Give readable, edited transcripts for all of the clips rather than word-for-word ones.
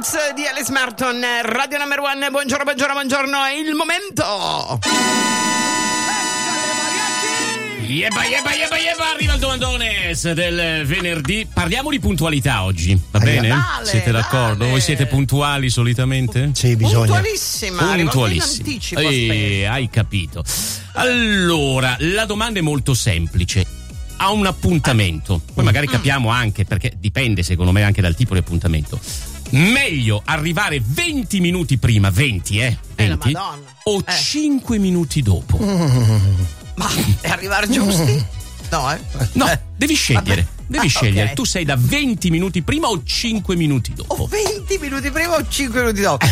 Lights di Alice Martin, Radio Number One. Buongiorno, è il momento. Yeba, arriva il domandone del venerdì. Parliamo di puntualità oggi, va bene? Vale, siete d'accordo? vale. Voi siete puntuali solitamente? Sì, bisogna. Puntualissima. Hai capito. Allora, la domanda è molto semplice. Ha un appuntamento, poi magari capiamo anche, perché dipende secondo me anche dal tipo di appuntamento. Meglio arrivare 20 minuti prima, 20 o 5 minuti dopo? Ma è arrivare giusti? No, devi scegliere. Devi scegliere. Okay. Tu sei da 20 minuti prima o 5 minuti dopo? O 20 minuti prima o 5 minuti dopo?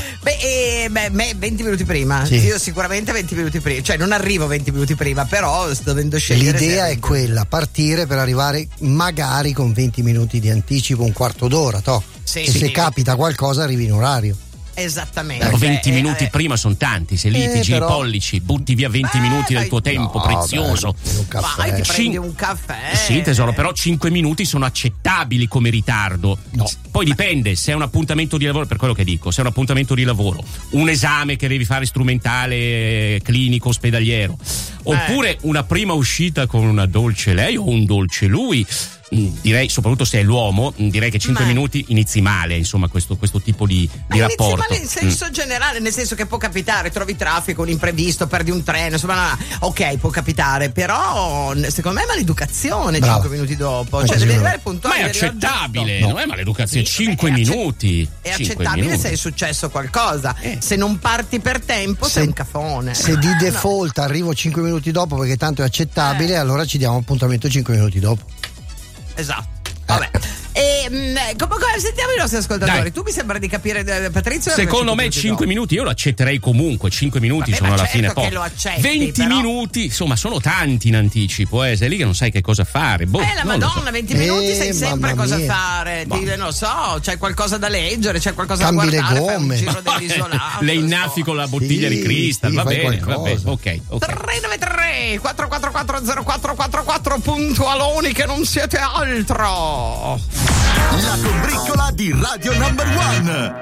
20 minuti prima. Sì. Io sicuramente 20 minuti prima. Cioè non arrivo 20 minuti prima, però dovendo scegliere. L'idea è quella, partire per arrivare magari con 20 minuti di anticipo, un quarto d'ora, Sì, se sì. capita qualcosa arrivi in orario. Esattamente. Però 20 minuti prima sono tanti, se litigi però- i pollici, butti via 20 minuti del tuo tempo prezioso. Un caffè. Vai, ti prendi Cin- un caffè. Sì, tesoro, però 5 minuti sono accettabili come ritardo. No. Poi dipende se è un appuntamento di lavoro, per quello che dico, se è un appuntamento di lavoro, un esame che devi fare strumentale, clinico, ospedaliero, oppure una prima uscita con una dolce lei o un dolce lui. Direi, soprattutto se è l'uomo, direi che 5 minuti inizi male, insomma, questo tipo di rapporto. Ma in senso generale, nel senso che può capitare, trovi traffico, un imprevisto, perdi un treno, insomma, ok, può capitare, però secondo me è maleducazione. Bravo. 5 minuti dopo, cioè Hai devi ragione. arrivare puntuale. Ma è devi arrivare accettabile, giusto. non è maleducazione, Sì, 5 vabbè, minuti. È 5 accettabile minuti. se è successo qualcosa. Se non parti per tempo sei un cafone. Se di default arrivo 5 minuti dopo perché tanto è accettabile, allora ci diamo appuntamento 5 minuti dopo. Esatto. Vabbè. Comunque sentiamo i nostri ascoltatori. Dai. Tu mi sembra di capire, Patrizio. Secondo me 5 minuti io lo accetterei comunque. 5 minuti Vabbè, sono ma alla certo fine che poco. lo accetti, 20 però. minuti, insomma, sono tanti in anticipo, sei lì che non sai che cosa fare. La non lo so. Madonna, 20 minuti sai sempre mamma cosa mia. fare. Non so, c'è qualcosa da leggere, c'è qualcosa Cambi da le guardare, fai un gomme. giro dell'isolato. Le innaffi con la bottiglia di Cristal, sì, va fai bene, qualcosa. ok. 393 444 0444 puntualoni che non siete altro. La combriccola di Radio Number One.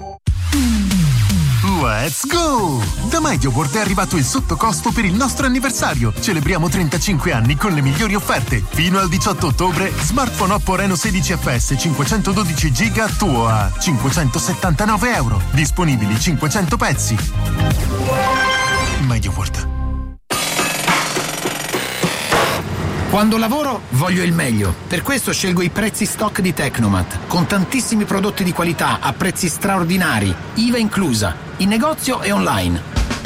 Let's go! Da MediaWorld è arrivato il sottocosto per il nostro anniversario. Celebriamo 35 anni con le migliori offerte. Fino al 18 ottobre, smartphone Oppo Reno 16 FS 512 GB tuo a €579. Disponibili 500 pezzi. MediaWorld. Quando lavoro voglio il meglio, per questo scelgo i prezzi stock di Tecnomat, con tantissimi prodotti di qualità a prezzi straordinari, IVA inclusa, in negozio e online.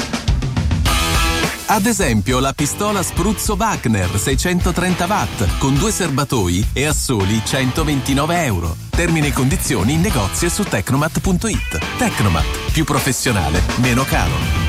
Ad esempio la pistola Spruzzo Wagner 630 watt con 2 serbatoi e a soli €129. Termini e condizioni in negozio e su tecnomat.it. Tecnomat, più professionale, meno caro.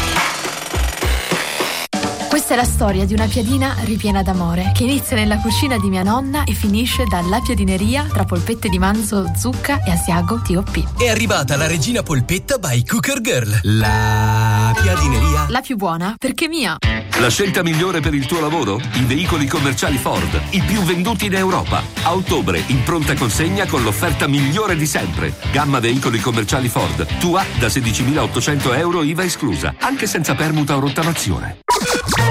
Questa è la storia di una piadina ripiena d'amore che inizia nella cucina di mia nonna e finisce dalla piadineria tra polpette di manzo, zucca e asiago TOP. È arrivata la regina polpetta by Cooker Girl. La piadineria. La più buona perché mia. La scelta migliore per il tuo lavoro? I veicoli commerciali Ford, i più venduti in Europa. A ottobre in pronta consegna con l'offerta migliore di sempre. Gamma veicoli commerciali Ford, tua da €16.800 IVA esclusa, anche senza permuta o rottamazione.